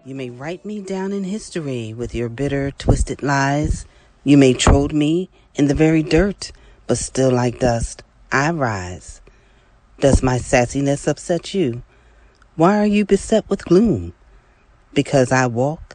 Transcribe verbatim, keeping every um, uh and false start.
You may write me down in history with your bitter, twisted lies. You may trode me in the very dirt, but still like dust, I rise. Does my sassiness upset you? Why are you beset with gloom? Because I walk